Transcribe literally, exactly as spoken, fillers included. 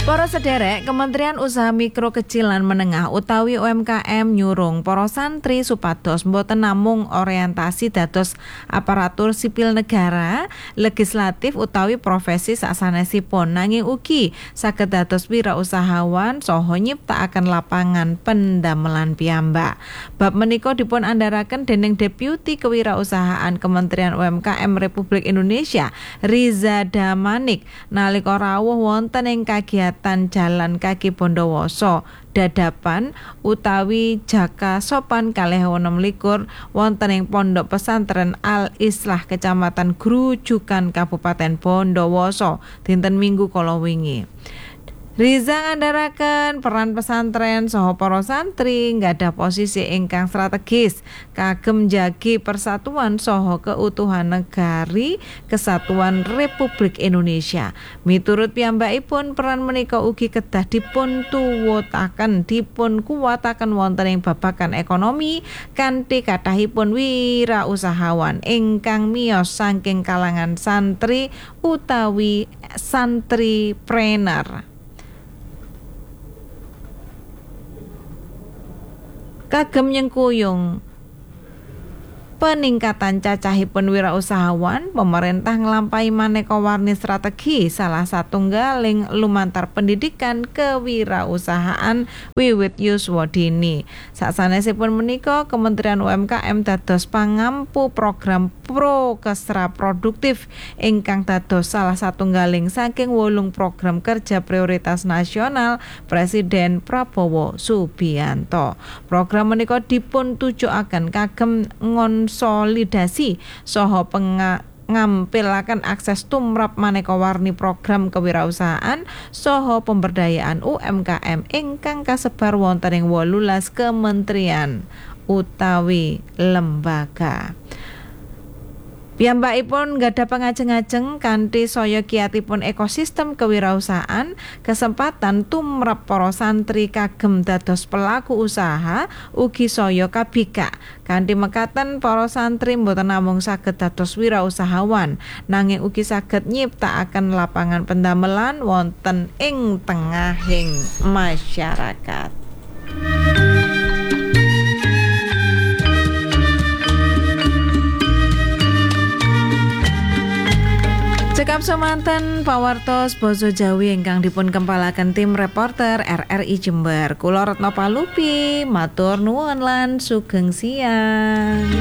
Para sederek, Kementerian Usaha Mikro Kecil lan Menengah utawi U M K M nyurung para santri supados mboten namung orientasi dados aparatur sipil negara, legislatif utawi profesi sasanesipun, nanging ugi saged dados wirausahawan saha nyiptakaken lapangan pendamelan piyambak. Bab menika dipun andharaken dening Deputi Kewirausahaan Kementerian U M K M Republik Indonesia, Riza Damanik, nalika rawuh wonten ing kagiatan Jalan Kaki Bondowoso dadapan utawi Jaka Sopan kalih enem likur wonten ing Pondok Pesantren Al Islah Kecamatan Grujugan Kabupaten Bondowoso dinten Minggu kala wingi. Riza ngandharaken peran pesantren saha para santri nggadhah posisi ingkang strategis kagem njagi persatuan saha keutuhan negari kesatuan Republik Indonesia. Miturut piyambakipun peran menika ugi kedah dipun tuwutaken dipun kuwataken wonten ing babagan ekonomi kanthi kathahipun wirausahawan ingkang miyos saking kalangan santri utawi santripreneur. Kagem nyengkuyung peningkatan cacahipun wirausahawan, pemerintah nglampahi maneka warni strategi, salah satunggaling lumantar pendidikan kewirausahaan wiwit yuswa dini. Sasanesipun menika Kementerian U M K M dados pangampu program Pro Kesra Produktif ingkang dados salah satunggaling saking wolung program kerja prioritas nasional Presiden Prabowo Subianto. Program menika dipun tujuaken kagem ngon konsolidasi saha pengampilaken akses tumrap maneka warni program kewirausahaan saha pemberdayaan U M K M ingkang kasebar wonten ing wolulas kementerian utawi lembaga. Piyambakipun nggadhah pangajeng-ajeng kanthi saya kiyatipun ekosistem kewirausahaan, kesempatan tumrap para santri kagem dados pelaku usaha ugi saya kabikak. Kanthi mekaten para santri mboten namung saged dados wirausahawan, nanging ugi saged nyiptakaken lapangan pendamelan wonten ing tengahing masyarakat. Cekap semanten pawartos basa Jawi ingkang dipun kempalaken tim reporter R R I Jember. Kula Retno Palupi matur nuwun lan sugeng siang.